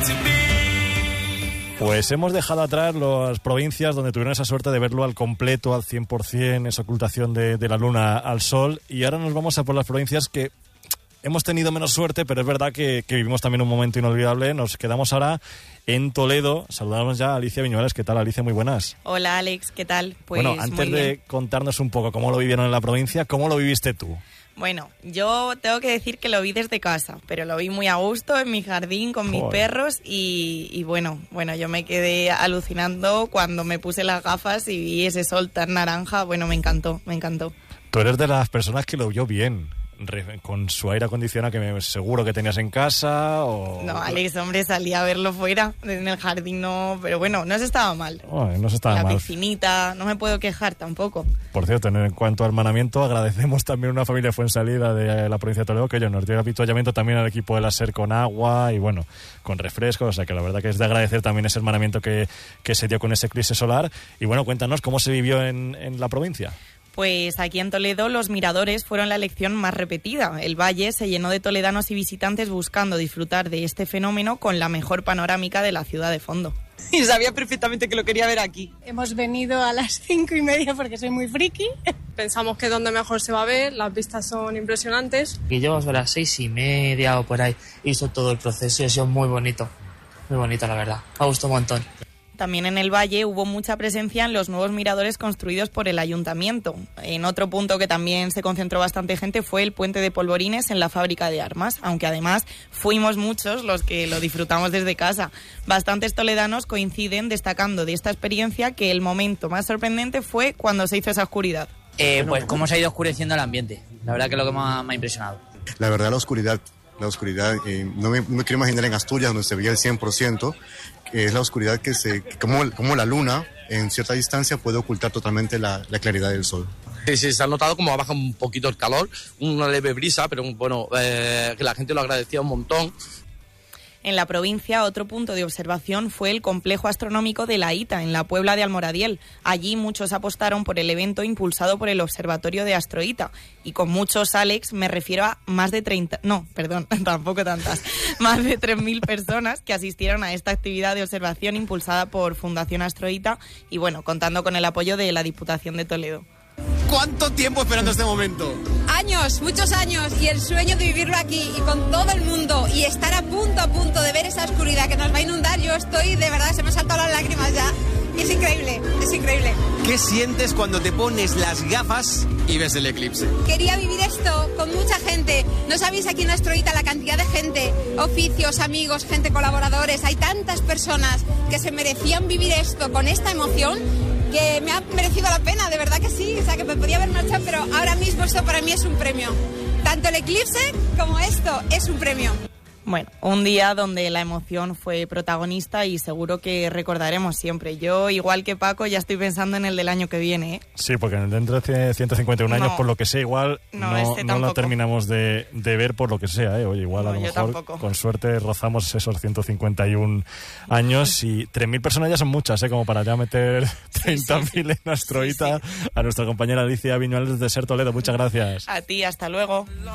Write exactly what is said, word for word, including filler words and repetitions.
Pues hemos dejado atrás las provincias donde tuvieron esa suerte de verlo al completo, al cien por ciento, esa ocultación de, de la luna al sol, y ahora nos vamos a por las provincias que hemos tenido menos suerte, pero es verdad que, que vivimos también un momento inolvidable. Nos quedamos ahora en Toledo. Saludamos ya a Alicia Viñuales. ¿Qué tal, Alicia? Muy buenas. Hola, Alex. ¿Qué tal? Pues bueno, antes muy de bien. contarnos un poco cómo lo vivieron en la provincia, ¿cómo lo viviste tú? Bueno, yo tengo que decir que lo vi desde casa, pero lo vi muy a gusto en mi jardín con mis Joder. perros y, y bueno, bueno, yo me quedé alucinando cuando me puse las gafas y vi ese sol tan naranja. Bueno, me encantó, me encantó. Tú eres de las personas que lo vio bien, re- con su aire acondicionado que me, seguro que tenías en casa o... No, Alex, hombre, salí a verlo fuera, en el jardín no, pero bueno, no se estaba mal. Oh, no se estaba La mal. piscinita, no me puedo quejar tampoco. Por cierto, en cuanto a hermanamiento, agradecemos también a una familia de Fuensalida de la provincia de Toledo que ellos nos dio habituallamiento también al equipo de la SER con agua y bueno, con refrescos, o sea que la verdad que es de agradecer también ese hermanamiento que, que se dio con ese eclipse solar. Y bueno, cuéntanos cómo se vivió en, en la provincia. Pues aquí en Toledo los miradores fueron la elección más repetida. El valle se llenó de toledanos y visitantes buscando disfrutar de este fenómeno con la mejor panorámica de la ciudad de fondo. Y sabía perfectamente que lo quería ver aquí. Hemos venido a las cinco y media porque soy muy friki. Pensamos que es donde mejor se va a ver, las vistas son impresionantes. Y llevamos a las seis y media o por ahí, hizo todo el proceso y ha sido muy bonito, muy bonito la verdad, me ha gustado un montón. También en el valle hubo mucha presencia en los nuevos miradores construidos por el ayuntamiento. En otro punto que también se concentró bastante gente fue el puente de Polvorines en la fábrica de armas, aunque además fuimos muchos los que lo disfrutamos desde casa. Bastantes toledanos coinciden destacando de esta experiencia que el momento más sorprendente fue cuando se hizo esa oscuridad. Eh, pues cómo se ha ido oscureciendo el ambiente, la verdad que es lo que más me ha impresionado. La verdad, la oscuridad, la oscuridad, eh, no, me, no me quiero imaginar en Asturias donde se veía el cien por ciento, que es la oscuridad que se, como, como la luna en cierta distancia puede ocultar totalmente la, la claridad del sol. Sí, sí, se ha notado como ha bajado un poquito el calor, una leve brisa, pero bueno, eh, que la gente lo agradecía un montón. En la provincia, otro punto de observación fue el complejo astronómico de La Hita, en la Puebla de Almoradiel. Allí muchos apostaron por el evento impulsado por el Observatorio de Astroita. Y con muchos, Alex, me refiero a más de treinta... No, perdón, tampoco tantas. Más de tres mil personas que asistieron a esta actividad de observación impulsada por Fundación Astroita y, bueno, contando con el apoyo de la Diputación de Toledo. ¿Cuánto tiempo esperando este momento? Años, muchos años, y el sueño de vivirlo aquí y con todo el mundo y estar a punto, a punto de ver esa oscuridad que nos va a inundar. Yo estoy, de verdad, se me han saltado las lágrimas ya. Es increíble, es increíble. ¿Qué sientes cuando te pones las gafas y ves el eclipse? Quería vivir esto con mucha gente. No sabéis aquí en Astroita la cantidad de gente, oficios, amigos, gente, colaboradores. Hay tantas personas que se merecían vivir esto con esta emoción que me ha merecido la pena, de verdad que sí. O sea, que me podía haber marchado, pero ahora mismo esto para mí es un premio. Tanto el eclipse como esto es un premio. Bueno, un día donde la emoción fue protagonista y seguro que recordaremos siempre. Yo, igual que Paco, ya estoy pensando en el del año que viene, ¿eh? Sí, porque dentro de ciento cincuenta y un años, No. por lo que sea, igual No, no, este no tampoco. lo terminamos de, de ver por lo que sea, ¿eh? Oye, igual No, a lo yo mejor tampoco. con suerte rozamos esos ciento cincuenta y un años y tres mil personas ya son muchas, ¿eh? Como para ya meter treinta mil en Astroita. Sí, sí. A nuestra compañera Alicia Viñuales de SER Toledo, muchas gracias. A ti, hasta luego.